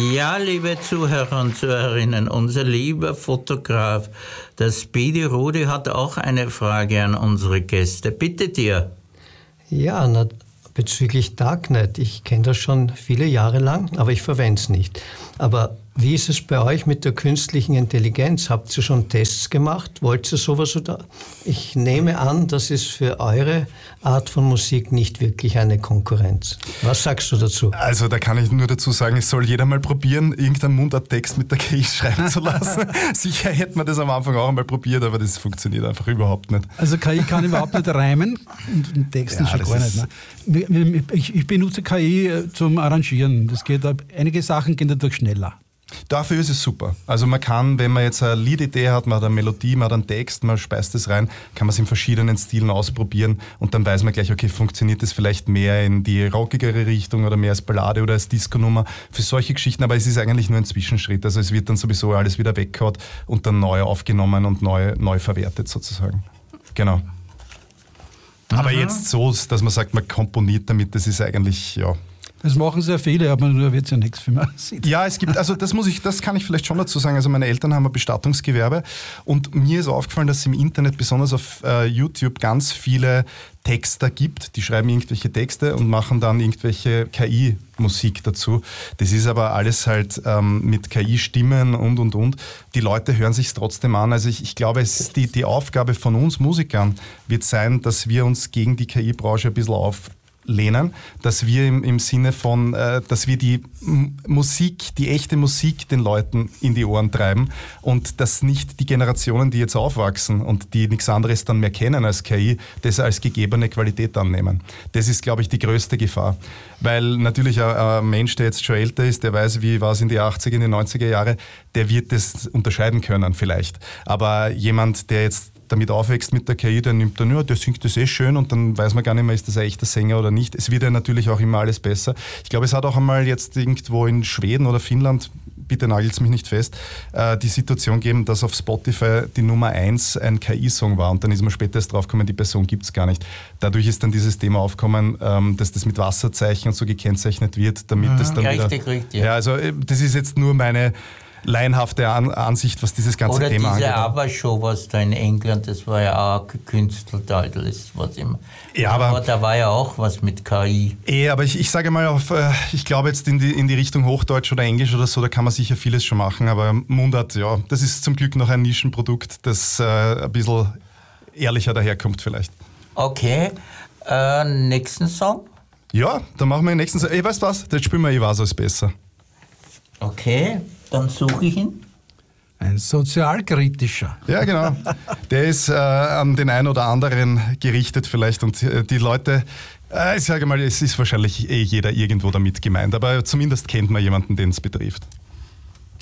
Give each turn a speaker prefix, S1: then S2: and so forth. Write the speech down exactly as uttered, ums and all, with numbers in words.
S1: Ja, liebe Zuhörer und Zuhörerinnen, unser lieber Fotograf, der Speedy Rudi, hat auch eine Frage an unsere Gäste. Bitte dir.
S2: Ja, na, bezüglich Darknet. Ich kenne das schon viele Jahre lang, aber ich verwende es nicht. Aber wie ist es bei euch mit der künstlichen Intelligenz? Habt ihr schon Tests gemacht? Wollt ihr sowas? Oder? Ich nehme an, das ist für eure Art von Musik nicht wirklich eine Konkurrenz. Was sagst du dazu?
S3: Also da kann ich nur dazu sagen, es soll jeder mal probieren, irgendeinen Mundarttext mit der K I schreiben zu lassen. Sicher hätte man das am Anfang auch einmal probiert, aber das funktioniert einfach überhaupt nicht.
S4: Also K I kann überhaupt nicht reimen und Texten ja, schon gar nicht. Ne? Ich, ich benutze K I zum Arrangieren. Das geht, einige Sachen gehen dadurch schneller.
S3: Dafür ist es super. Also man kann, wenn man jetzt eine Liedidee hat, man hat eine Melodie, man hat einen Text, man speist es rein, kann man es in verschiedenen Stilen ausprobieren und dann weiß man gleich, okay, funktioniert das vielleicht mehr in die rockigere Richtung oder mehr als Ballade oder als Disco-Nummer für solche Geschichten, aber es ist eigentlich nur ein Zwischenschritt. Also es wird dann sowieso alles wieder weggehauen und dann neu aufgenommen und neu, neu verwertet sozusagen. Genau. Aha. Aber jetzt so, dass man sagt, man komponiert damit, das ist eigentlich, ja...
S4: Das machen sehr viele, aber nur wird es ja nichts für mich.
S3: Ja, es gibt, also das muss ich, das kann ich vielleicht schon dazu sagen. Also meine Eltern haben ein Bestattungsgewerbe und mir ist aufgefallen, dass es im Internet, besonders auf äh, YouTube, ganz viele Texter gibt, die schreiben irgendwelche Texte und machen dann irgendwelche K I-Musik dazu. Das ist aber alles halt ähm, mit K I-Stimmen und, und, und. Die Leute hören sich's trotzdem an. Also ich, ich glaube, es, die, die Aufgabe von uns Musikern wird sein, dass wir uns gegen die K I-Branche ein bisschen auf lehnen, dass wir im, im Sinne von, äh, dass wir die M- Musik, die echte Musik den Leuten in die Ohren treiben und dass nicht die Generationen, die jetzt aufwachsen und die nichts anderes dann mehr kennen als K I, das als gegebene Qualität annehmen. Das ist, glaube ich, die größte Gefahr. Weil natürlich ein, ein Mensch, der jetzt schon älter ist, der weiß, wie war es in die achtziger, in die neunziger Jahre, der wird das unterscheiden können vielleicht. Aber jemand, der jetzt damit aufwächst mit der K I, der nimmt dann, ja, der singt das eh schön und dann weiß man gar nicht mehr, ist das ein echter Sänger oder nicht. Es wird ja natürlich auch immer alles besser. Ich glaube, es hat auch einmal jetzt irgendwo in Schweden oder Finnland, bitte nagelt's mich nicht fest, äh, die Situation gegeben, dass auf Spotify die Nummer eins ein K I-Song war und dann ist man später erst draufgekommen, die Person gibt's gar nicht. Dadurch ist dann dieses Thema aufgekommen, ähm, dass das mit Wasserzeichen und so gekennzeichnet wird, damit ja. das dann
S1: richtig,
S3: wieder...
S1: Richtig,
S3: ja, also das ist jetzt nur meine laienhafte An- Ansicht, was dieses ganze
S1: Oder
S3: Thema angeht.
S1: Oder diese ABBA-Show, was da in England, das war ja auch gekünstelter, ist was immer.
S3: Ja, aber,
S1: aber da war ja auch was mit K I.
S3: Eh, aber ich, ich sage mal, auf, ich glaube jetzt in die, in die Richtung Hochdeutsch oder Englisch oder so, da kann man sicher vieles schon machen, aber Mundart, ja, das ist zum Glück noch ein Nischenprodukt, das äh, ein bisschen ehrlicher daherkommt vielleicht.
S1: Okay, äh, nächsten Song?
S3: Ja, dann machen wir den nächsten Song. Ey, weißt du was, jetzt spielen wir Ich weiß es besser.
S1: Okay, dann suche ich ihn.
S4: Ein sozialkritischer.
S3: Ja, genau. Der ist äh, an den einen oder anderen gerichtet vielleicht und äh, die Leute, äh, ich sage mal, es ist wahrscheinlich eh jeder irgendwo damit gemeint, aber zumindest kennt man jemanden, den es betrifft.